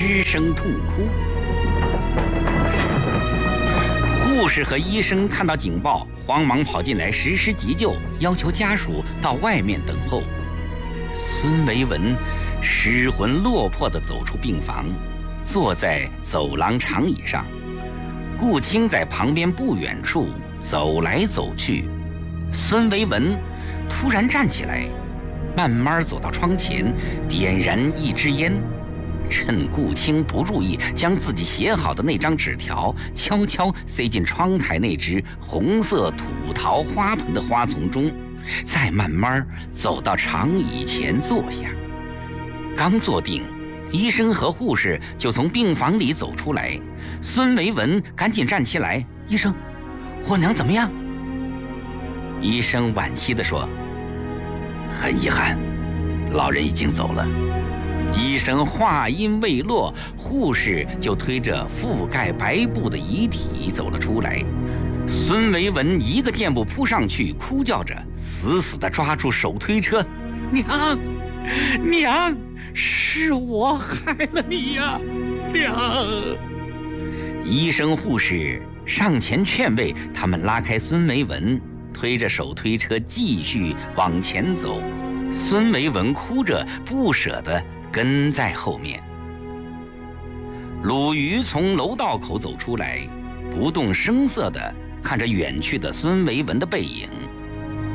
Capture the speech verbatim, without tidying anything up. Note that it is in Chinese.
失声痛哭。护士和医生看到警报，慌忙跑进来实施急救，要求家属到外面等候。孙维文失魂落魄地走出病房，坐在走廊长椅上。顾青在旁边不远处走来走去。孙维文突然站起来，慢慢走到窗前，点燃一支烟，趁顾青不注意，将自己写好的那张纸条悄悄塞进窗台那只红色土桃花盆的花丛中，再慢慢走到长椅前坐下。刚坐定，医生和护士就从病房里走出来。孙维文赶紧站起来：“医生，我娘怎么样？”医生惋惜地说：“很遗憾，老人已经走了。”医生话音未落，护士就推着覆盖白布的遗体走了出来。孙维文一个箭步扑上去，哭叫着，死死地抓住手推车：“娘，娘，是我害了你呀，娘！”医生护士上前劝慰，他们拉开孙维文，推着手推车继续往前走。孙维文哭着不舍地跟在后面。鲁豫从楼道口走出来，不动声色地看着远去的孙维文的背影。